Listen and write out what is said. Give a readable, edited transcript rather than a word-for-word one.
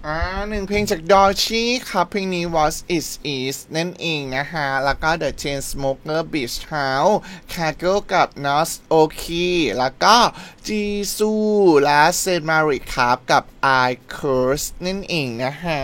หนึ่งเพลงจากดอร์ชี่ครับเพลงนี้ What Is Is นั่นเองนะฮะแล้วก็ The Chainsmokers Beach House Kaggle กับ Nas Oki แล้วก็จีซูและเซนมาริครับกับ I Curse นั่นเองนะฮะ